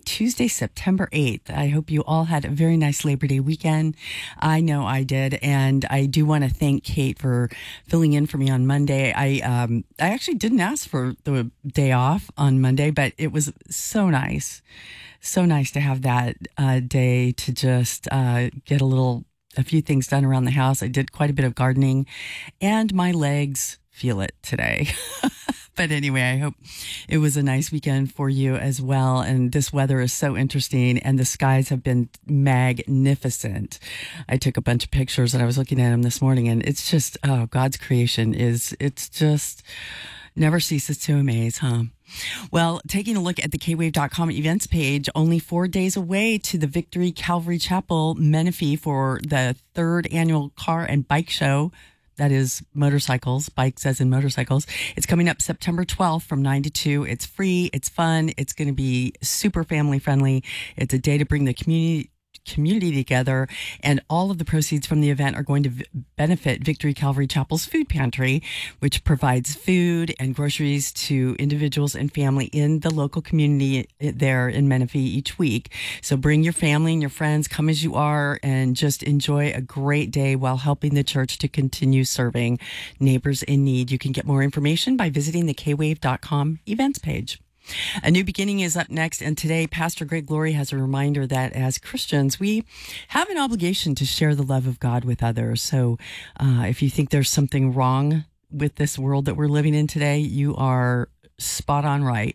Tuesday, September 8th. I hope you all had a very nice Labor Day weekend. I know I did, and I do want to thank Kate for filling in for me on Monday. I actually didn't ask for the day off on Monday, but it was so nice. So nice to have that day to just get a few things done around the house. I did quite a bit of gardening, and my legs feel it today. But anyway, I hope it was a nice weekend for you as well. And this weather is so interesting, and the skies have been magnificent. I took a bunch of pictures and I was looking at them this morning, and it's just, God's creation it's just never ceases to amaze, huh? Well, taking a look at the kwave.com events page, only 4 days away to the Victory Calvary Chapel, Menifee, for the 3rd annual car and bike show. That is motorcycles, bikes as in motorcycles. It's coming up September 12th from 9 to 2. It's free. It's fun. It's going to be super family friendly. It's a day to bring the community together, and all of the proceeds from the event are going to benefit Victory Calvary Chapel's food pantry, which provides food and groceries to individuals and family in the local community there in Menifee each week. So bring your family and your friends, come as you are, and just enjoy a great day while helping the church to continue serving neighbors in need. You can get more information by visiting the kwave.com events page. A New Beginning is up next, and today Pastor Greg Laurie has a reminder that as Christians, we have an obligation to share the love of God with others. So if you think there's something wrong with this world that we're living in today, you are spot on right.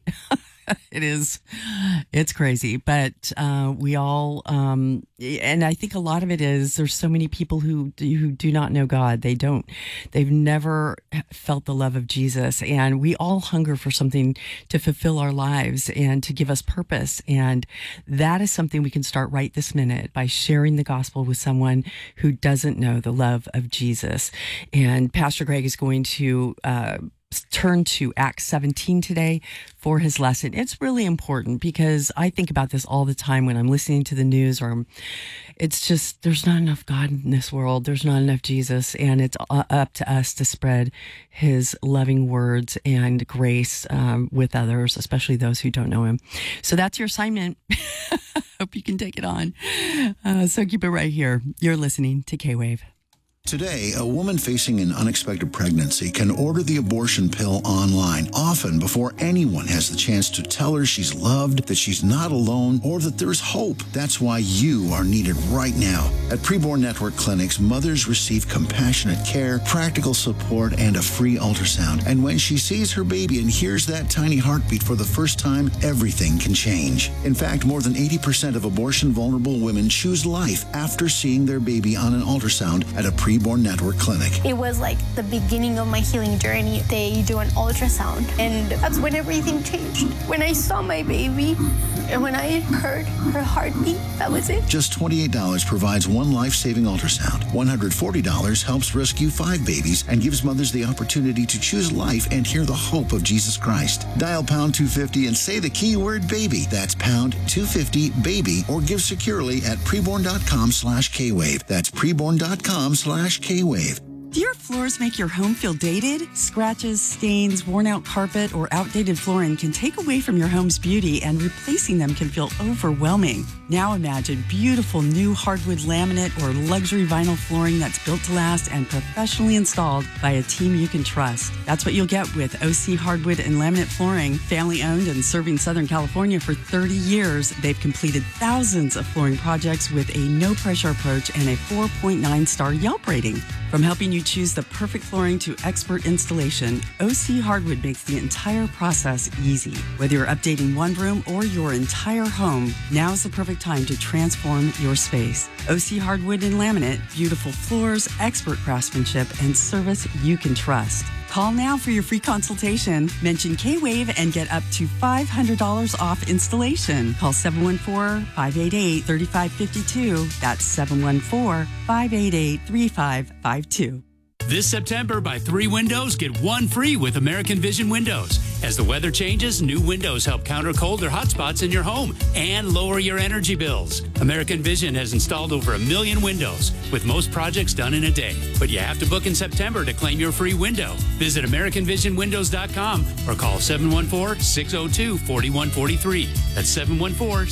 It's crazy, but we all, and I think a lot of it is there's so many people who do not know God. They've never felt the love of Jesus, and we all hunger for something to fulfill our lives and to give us purpose. And that is something we can start right this minute by sharing the gospel with someone who doesn't know the love of Jesus. And Pastor Greg is going to turn to Acts 17 today for his lesson. It's really important because I think about this all the time when I'm listening to the news, or it's just, there's not enough God in this world. There's not enough Jesus, and it's up to us to spread his loving words and grace with others, especially those who don't know him. So that's your assignment. Hope you can take it on. So keep it right here. You're listening to K-Wave. Today, a woman facing an unexpected pregnancy can order the abortion pill online, often before anyone has the chance to tell her she's loved, that she's not alone, or that there's hope. That's why you are needed right now. At Preborn Network Clinics, mothers receive compassionate care, practical support, and a free ultrasound. And when she sees her baby and hears that tiny heartbeat for the first time, everything can change. In fact, more than 80% of abortion-vulnerable women choose life after seeing their baby on an ultrasound at a Preborn Network clinic. It was like the beginning of my healing journey. They do an ultrasound, and that's when everything changed. When I saw my baby and when I heard her heartbeat, that was it. Just $28 provides one life-saving ultrasound. $140 helps rescue 5 babies and gives mothers the opportunity to choose life and hear the hope of Jesus Christ. Dial pound 250 and say the keyword baby. That's pound 250 baby, or give securely at preborn.com/Kwave. That's preborn.com/Kwave. Do your floors make your home feel dated? Scratches, stains, worn-out carpet, or outdated flooring can take away from your home's beauty, and replacing them can feel overwhelming. Now imagine beautiful new hardwood laminate or luxury vinyl flooring that's built to last and professionally installed by a team you can trust. That's what you'll get with OC Hardwood and Laminate Flooring. Family-owned and serving Southern California for 30 years, they've completed thousands of flooring projects with a no-pressure approach and a 4.9-star Yelp rating. From helping you choose the perfect flooring to expert installation, OC Hardwood makes the entire process easy. Whether you're updating one room or your entire home, now's the perfect time to transform your space. OC Hardwood and Laminate, beautiful floors, expert craftsmanship, and service you can trust. Call now for your free consultation. Mention K-Wave and get up to $500 off installation. Call 714-588-3552. That's 714-588-3552. This September, buy 3 windows, get 1 free with American Vision Windows. As the weather changes, new windows help counter cold or hot spots in your home and lower your energy bills. American Vision has installed over 1 million windows, with most projects done in a day. But you have to book in September to claim your free window. Visit AmericanVisionWindows.com or call 714-602-4143. That's 714